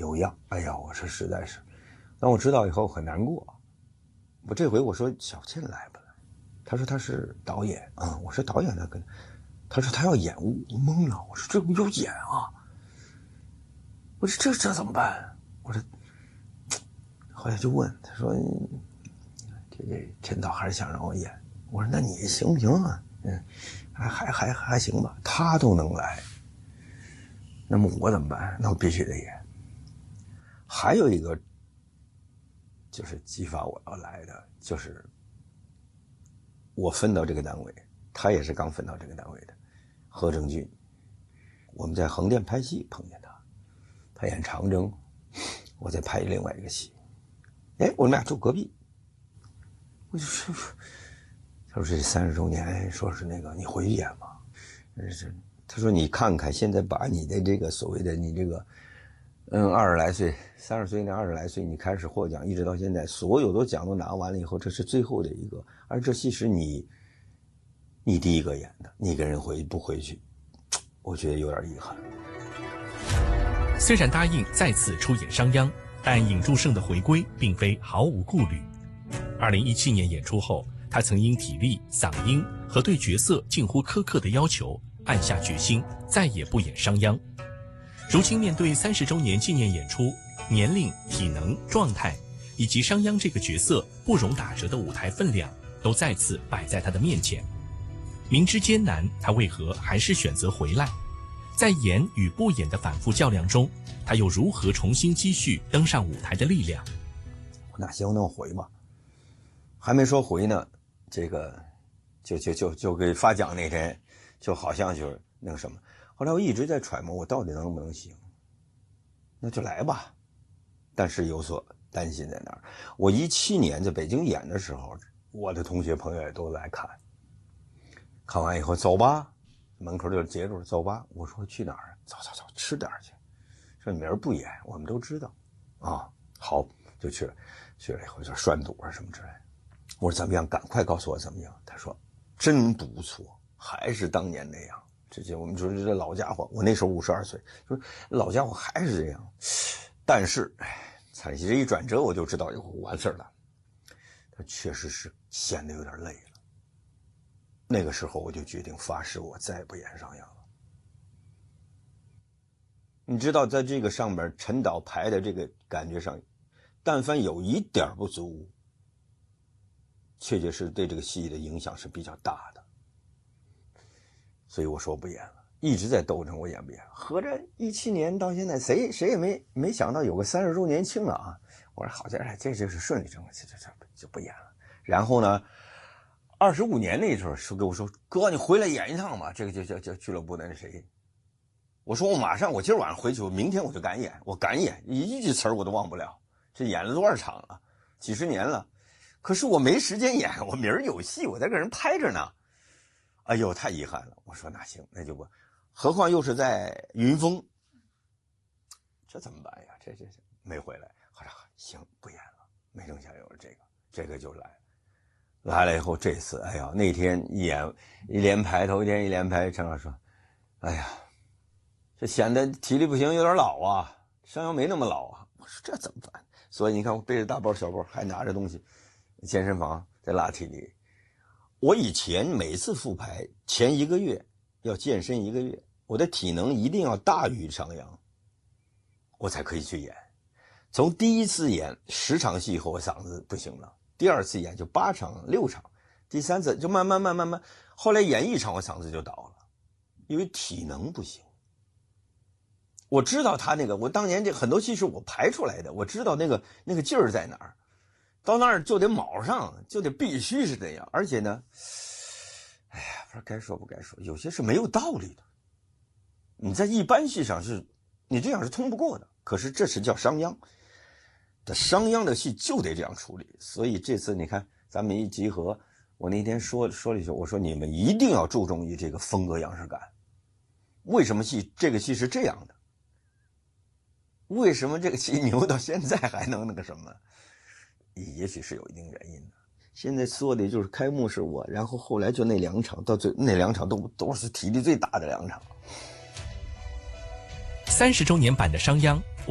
有样。哎呀，我说实在是，当我知道以后很难过。我这回我说小倩来不来？他说他是导演啊。我说导演那跟，他说他要演，我懵了。我说这不有演啊？我说这怎么办？我说，后来就问他说，这陈导还是想让我演。我说那你行不行啊？还行吧，他都能来，那么我怎么办？那我必须得演。还有一个就是激发我要来的，就是我分到这个单位，他也是刚分到这个单位的何正俊。我们在横店拍戏碰见他，他演长征，我在拍另外一个戏。我们俩住隔壁。我就说，他说这30周年，说是那个你回去演嘛。他说你看看现在把你的这个所谓的你这个20来岁30岁那20来岁你开始获奖，一直到现在所有的奖都拿完了以后，这是最后的一个，而这戏是你第一个演的，你跟人不回去，我觉得有点遗憾。 虽然答应再次出演商鞅，但尹祝胜的回归并非毫无顾虑。2017年演出后，他曾因体力、嗓音和对角色近乎苛刻的要求，暗下决心再也不演商鞅。如今面对30周年纪念演出，年龄、体能、状态以及商鞅这个角色不容打折的舞台分量，都再次摆在他的面前。明知艰难，他为何还是选择回来？在演与不演的反复较量中，他又如何重新积蓄登上舞台的力量？ 那行，那我回吧。还没说回呢，这个就给发奖那天，就好像就是那个什么。后来我一直在揣摩，我到底能不能行？那就来吧。但是有所担心在哪儿？我17年在北京演的时候，我的同学朋友也都来看。看完以后走吧，门口就截住了，走吧。我说去哪儿？走，吃点去。说明儿不演，我们都知道。啊，好，就去了。去了以后就涮肚啊什么之类的。我说怎么样？赶快告诉我怎么样。他说真不错，还是当年那样。我们说这老家伙，我那时候52岁，说老家伙还是这样。但是，采取这一转折，我就知道完事了。他确实是显得有点累了。那个时候我就决定发誓，我再也不演商鞅了。你知道，在这个上面陈导排的这个感觉上，但凡有一点不足，确实是对这个戏的影响是比较大的。所以我说不演了，一直在斗争我演不演。合着17年到现在，谁也没想到有个30周年庆了啊！我说好家伙，这就是顺理成章，这就不演了。然后呢，25年那时候说跟我说，哥你回来演一趟吧，这个叫俱乐部的那谁。我说我今儿晚上回去，明天我就敢演，我敢演，一句词我都忘不了。这演了多少场了，几十年了，可是我没时间演，我明儿有戏，我在给人拍着呢。哎呦，太遗憾了。我说那行，那就不，何况又是在云峰，这怎么办呀？这没回来。后来行不演了，没剩下有了这个就来了以后，这次哎呀，那天一连排，头一天一连排，陈老说，哎呀，这显得体力不行，有点老啊。商鞅没那么老啊。我说这怎么办？所以你看，我背着大包小包，还拿着东西，健身房在拉体力。我以前每次复排前1个月要健身1个月，我的体能一定要大于商鞅，我才可以去演。从第一次演10场戏以后，我嗓子不行了，第2次演就8场6场，第3次就慢慢，后来演1场我嗓子就倒了，因为体能不行。我知道他那个，我当年这很多戏是我排出来的，我知道那个劲儿在哪儿，到那儿就得卯上，就得必须是这样。而且呢，哎呀，不知道该说不该说，有些是没有道理的。你在一般戏上你这样是通不过的。可是这是叫商鞅，这商鞅的戏就得这样处理。所以这次你看咱们一集合，我那天说了一句，我说你们一定要注重于这个风格样式感。为什么这个戏是这样的？为什么这个戏牛到现在还能那个什么？也许是有一定原因的。现在说的就是开幕是我，然后后来就那2场，到那2场都是体力最大的2场。 30周年版的商鞅，